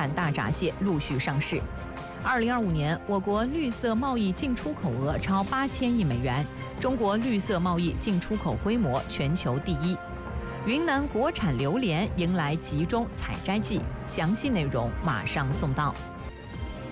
产大闸蟹陆续上市。2025年，我国绿色贸易进出口额超8000亿美元，中国绿色贸易进出口规模全球第一。云南国产榴莲迎来集中采摘季，详细内容马上送到。